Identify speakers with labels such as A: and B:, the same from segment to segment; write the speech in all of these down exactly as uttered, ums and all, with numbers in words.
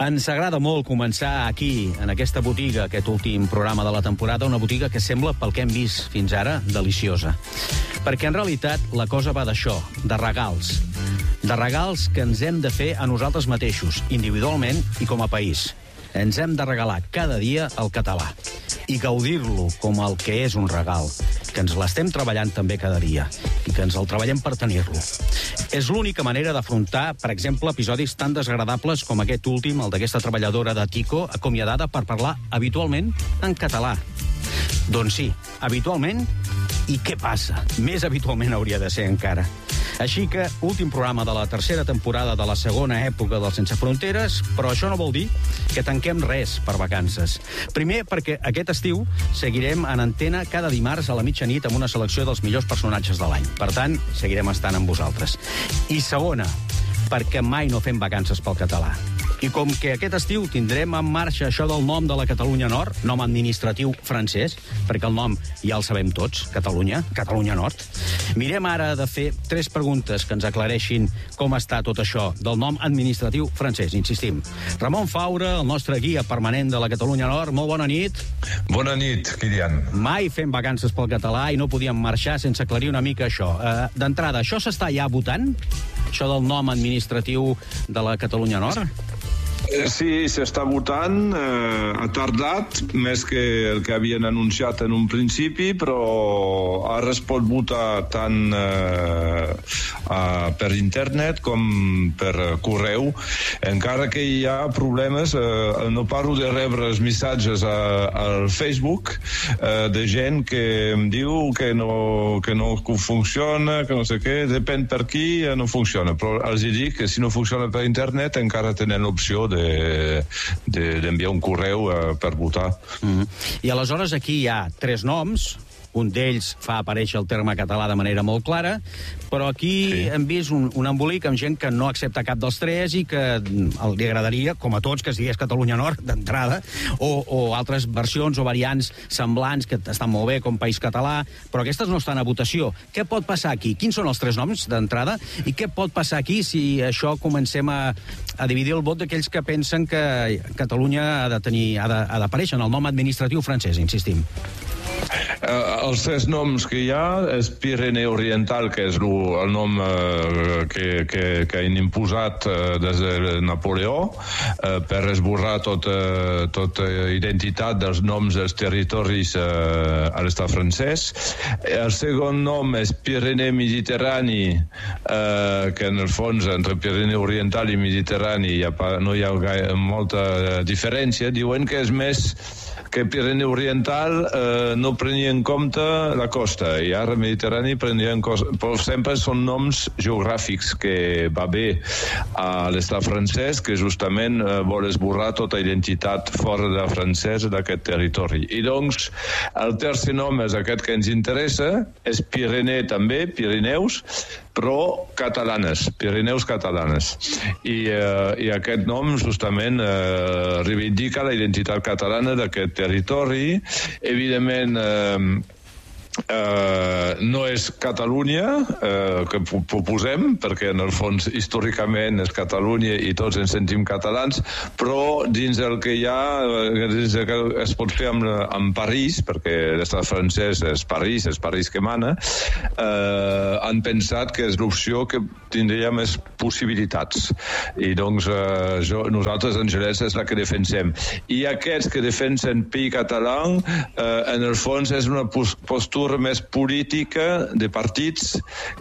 A: Ens agrada molt començar aquí, en aquesta botiga, aquest últim programa de la temporada, una botiga que sembla, pel que hem vist fins ara, deliciosa. Perquè en realitat la cosa va d'això, de regals. De regals que ens hem de fer a nosaltres mateixos, individualment i com a país. Ens hem de regalar cada dia el català i gaudir-lo com el que és un regal, que ens l'estem treballant també cada dia i que ens el treballem per tenir-lo. És l'única manera d'afrontar, per exemple, episodis tan desagradables com aquest últim, el d'aquesta treballadora de Tico, acomiadada per parlar habitualment en català. Doncs sí, habitualment, i què passa? Més habitualment hauria de ser encara. Així que, últim programa de la tercera temporada de la segona època del Sense Fronteres, però això no vol dir que tanquem res per vacances. Primer, perquè aquest estiu seguirem en antena cada dimarts a la mitjanit amb una selecció dels millors personatges de l'any. Per tant, seguirem estant amb vosaltres. I segona, perquè mai no fem vacances pel català. I com que aquest estiu tindrem en marxa això del nom de la Catalunya Nord, nom administratiu francès, perquè el nom ja el sabem tots, Catalunya, Catalunya Nord, mirem ara de fer tres preguntes que ens aclareixin com està tot això del nom administratiu francès, insistim. Ramon Faura, el nostre guia permanent de la Catalunya Nord, molt bona nit.
B: Bona nit, Kilian.
A: Mai fem vacances pel català i no podíem marxar sense aclarir una mica això. Uh, D'entrada, això s'està ja votant? Això del nom administratiu de la Catalunya Nord?
B: Sí, s'està votant, eh, ha tardat més que el que havien anunciat en un principi, però ara es pot votar tant eh, a, per internet com per correu, encara que hi ha problemes, eh, no paro de rebre els missatges a, al Facebook eh, de gent que em diu que no, que no funciona, que no sé què, depèn per qui, no funciona, però els dic que si no funciona per internet encara tenen l'opció de d'enviar un correu uh, per votar.
A: Mm-hmm. I aleshores aquí hi ha tres noms, un d'ells fa aparèixer el terme català de manera molt clara, però aquí sí. hem vist un, un embolic amb gent que no accepta cap dels tres i que li agradaria, com a tots, que es digués Catalunya Nord d'entrada, o, o altres versions o variants semblants que estan molt bé com País Català, però aquestes no estan a votació. Què pot passar aquí? Quins són els tres noms d'entrada? I què pot passar aquí si això comencem a, a dividir el vot d'aquells que pensen que Catalunya ha de tenir, ha de, ha d'aparèixer en el nom administratiu francès, insistim?
B: Uh, els tres noms que hi ha és Pirineu Oriental, que és lo, el nom uh, que, que, que han imposat uh, des de Napoleó uh, per esborrar tota, tota identitat dels noms dels territoris uh, a l'estat francès. El segon nom és Pirineu Mediterrani, uh, que en el fons entre Pirineu Oriental i Mediterrani hi ha, no hi ha gaire, molta diferència. Diuen que és més que Pirineu Oriental eh, no prenia en compte la costa, i ara Mediterrani prenia en compte, però sempre són noms geogràfics que va bé a l'estat francès, que justament eh, vol esborrar tota identitat fora de francès d'aquest territori. I doncs el tercer nom és aquest que ens interessa, és Pirineu també, Pirineus, però catalanes, Pirineus catalanes. I, eh, i aquest nom justament eh, reivindica la identitat catalana d'aquest territori. Evidentment eh, Uh, no és Catalunya uh, que proposem, perquè en el fons històricament és Catalunya i tots ens sentim catalans, però dins el que hi ha, dins el que es pot fer amb, amb París, perquè l'estat francès és París, és París que mana, uh, han pensat que és l'opció que tindria més possibilitats, i doncs uh, jo, nosaltres en Gelès és la que defensem. I aquests que defensen Pays Català uh, en el fons és una postura més política de partits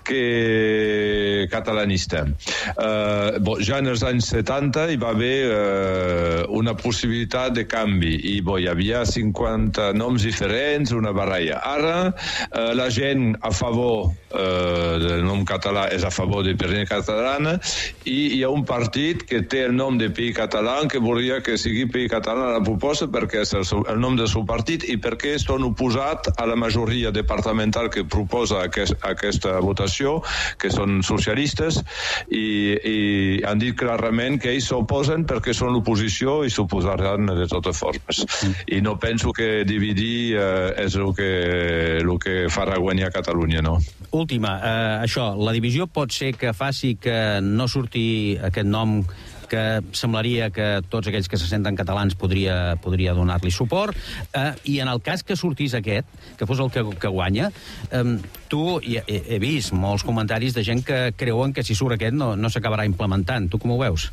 B: que catalanista. Uh, bon, ja en els anys setanta hi va haver uh, una possibilitat de canvi i bon, hi havia cinquanta noms diferents, una baralla. Ara uh, la gent a favor uh, del nom català és a favor de Pirineu catalana, i hi ha un partit que té el nom de Pays Català que volia que sigui Pays Català a la proposta perquè és el, seu, el nom del seu partit i perquè són oposats a la majoria departamental que proposa aquest, aquesta votació, que són socialistes, i, i han dit clarament que ells s'oposen perquè són l'oposició i s'oposaran de totes formes. Mm. I no penso que dividir eh, és el que, el que farà guanyar Catalunya, no?
A: Última, eh, això, la divisió pot ser que faci que no surti aquest nom que semblaria que tots aquells que se senten catalans podria, podria donar-li suport, eh, i en el cas que sortís aquest, que fos el que, que guanya, eh, tu, he, he vist molts comentaris de gent que creuen que si surt aquest no, no s'acabarà implementant. Tu com ho veus?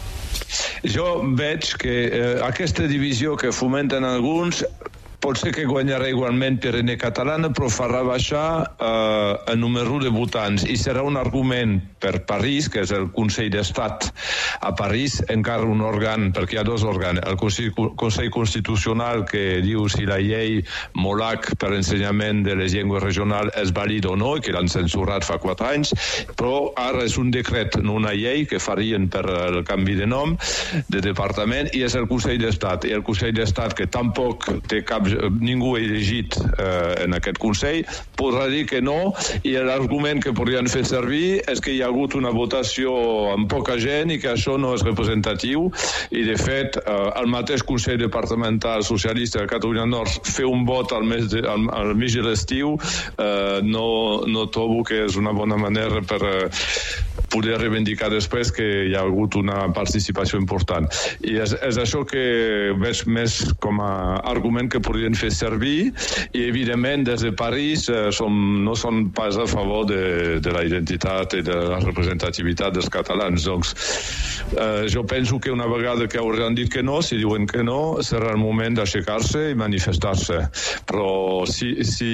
B: Jo veig que eh, aquesta divisió que fomenten alguns pot ser que guanyarà igualment Pirineu Catalana, però farà baixar eh, el número de votants i serà un argument per París, que és el Consell d'Estat a París, encara un òrgan, perquè hi ha dos òrgans, el Consell, Consell Constitucional que diu si la llei Molac per ensenyament de les llengües regionals és vàlida o no, i que l'han censurat fa quatre anys, però ara és un decret, no una llei, que farien per el canvi de nom de departament, i és el Consell d'Estat. I el Consell d'Estat, que tampoc té cap ningú ha elegit eh, en aquest Consell, podrà dir que no, i l'argument que podrien fer servir és que hi ha hagut una votació amb poca gent i que això no és representatiu, i de fet eh, el mateix Consell Departamental Socialista de Catalunya Nord fer un vot al mes de, al, al mig de l'estiu eh, no, no trobo que és una bona manera per eh, poder reivindicar després que hi ha hagut una participació important. I és, és això que veig més com a argument que podrien fer servir, i evidentment des de París eh, som, no són pas a favor de, de la identitat i de la representativitat dels catalans. Doncs eh, jo penso que una vegada que hauran dit que no, si diuen que no, serà el moment d'aixecar-se i manifestar-se. Però si... si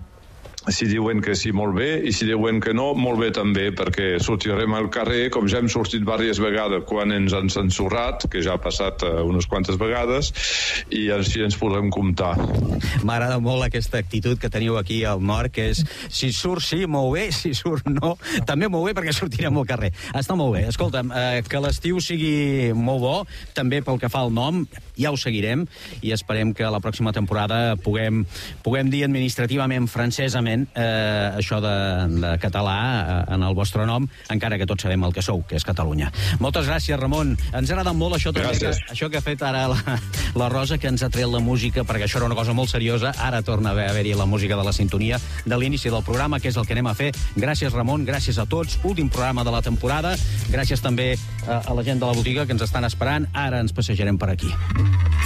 B: si diuen que sí, molt bé, i si diuen que no, molt bé també, perquè sortirem al carrer, com ja hem sortit diverses vegades quan ens han censurat, que ja ha passat uh, unes quantes vegades, i així ens podrem comptar.
A: M'agrada molt aquesta actitud que teniu aquí al nord, que és, si surt sí, molt bé, si surt no, també molt bé, perquè sortirem al carrer. Està molt bé. Escolta'm, eh, que l'estiu sigui molt bo, també pel que fa al nom, ja ho seguirem, i esperem que la pròxima temporada puguem, puguem dir administrativament, francesament, Eh, això de, de català eh, en el vostre nom, encara que tots sabem el que sou, que és Catalunya. Moltes gràcies, Ramon. Ens ha agradat molt això, també, que, això que ha fet ara la, la Rosa, que ens ha tret la música, perquè això era una cosa molt seriosa. Ara torna a haver-hi la música de la sintonia de l'inici del programa, que és el que anem a fer. Gràcies, Ramon, gràcies a tots. Últim programa de la temporada. Gràcies també a, a la gent de la botiga que ens estan esperant. Ara ens passejarem per aquí.